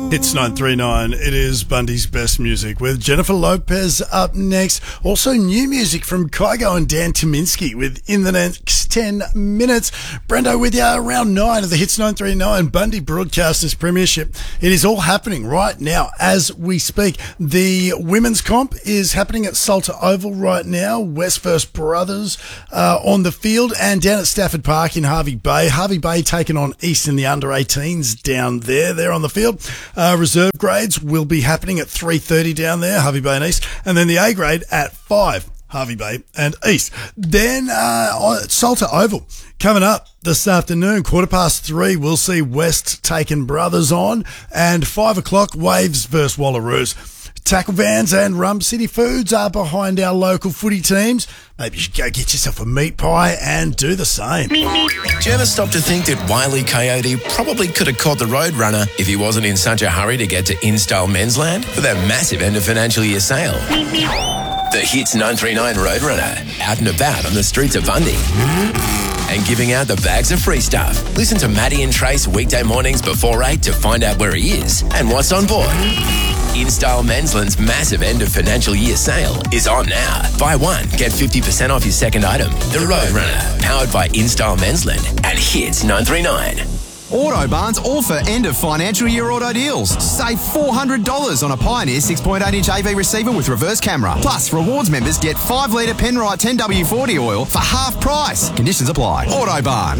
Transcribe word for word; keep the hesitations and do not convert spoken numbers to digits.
It's nine three nine. It is Bundy's Best Music with Jennifer Lopez up next. Also new music from Kygo and Dan Tyminski within the next ten minutes. Brendo with you around nine of the Hits nine three nine Bundy Broadcasters Premiership. It is all happening right now as we speak. The women's comp is happening at Salter Oval right now. West First Brothers uh, on the field, and down at Stafford Park in Harvey Bay. Harvey Bay taking on East in the under eighteens down there. They're on the field. Uh, reserve grades will be happening at three thirty down there, Harvey Bay and East, and then the A grade at five, Harvey Bay and East. Then uh, Salter Oval coming up this afternoon, quarter past three, we'll see West taking Brothers on, and five o'clock, Waves versus Wallaroos. Tackle Vans and Rum City Foods are behind our local footy teams. Maybe you should go get yourself a meat pie and do the same. Do you ever stop to think that Wile E. Coyote probably could have caught the Roadrunner if he wasn't in such a hurry to get to InStyle Mensland for their massive end of financial year sale? The Hits nine three nine Roadrunner, out and about on the streets of Bundy. And giving out the bags of free stuff. Listen to Maddie and Trace weekday mornings before eight to find out where he is and what's on board. InStyle Mensland's massive end of financial year sale is on now. Buy one, get fifty percent off your second item. The Roadrunner, powered by InStyle Mensland and Hits nine three nine. Autobarn's all for end of financial year auto deals. Save four hundred dollars on a Pioneer six point eight inch A V receiver with reverse camera. Plus, rewards members get five litre Penrite ten W forty oil for half price. Conditions apply. Autobarn.